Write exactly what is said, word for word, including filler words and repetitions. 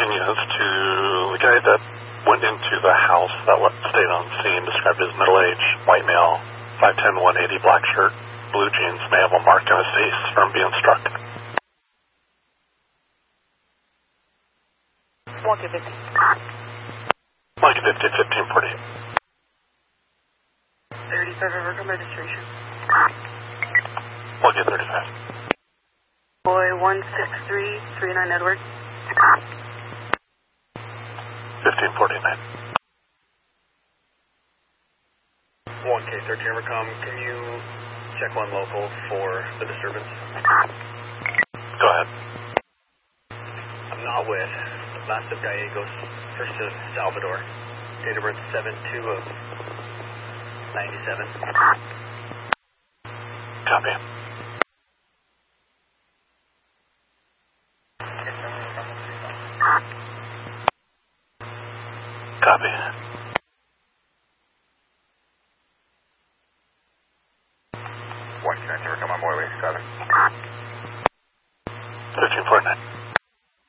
Unions to the guy that went into the house that stayed on scene, described as middle-aged, white male, five ten, one eighty, black shirt, blue jeans, may have a mark on his face from being struck. Monkey fifty. Monkey fifty, fifteen forty-eight. thirty-five River registration. Monkey thirty-five. Boy one six three three nine Edward. fifteen forty-nine. one K thirteen Evercom, can you check one local for the disturbance? Go ahead. I'm not with Last of Gallegos, first of Salvador. Date of birth seven two of ninety-seven. Copy. Copy. one K Evercom on board, seven.